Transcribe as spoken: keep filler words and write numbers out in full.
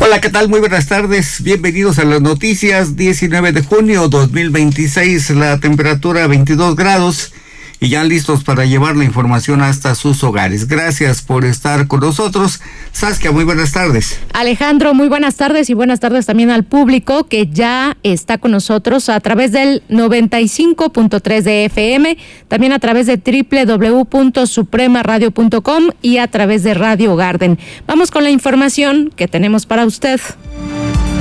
Hola, ¿qué tal? Muy buenas tardes. Bienvenidos a las noticias. diecinueve de junio dos mil veintiséis, la temperatura veintidós grados y ya listos para llevar la información hasta sus hogares. Gracias por estar con nosotros. Saskia, muy buenas tardes. Alejandro, muy buenas tardes y buenas tardes también al público que ya está con nosotros a través del noventa y cinco punto tres de F M, también a través de doble u doble u doble u punto suprema radio punto com y a través de Radio Garden. Vamos con la información que tenemos para usted.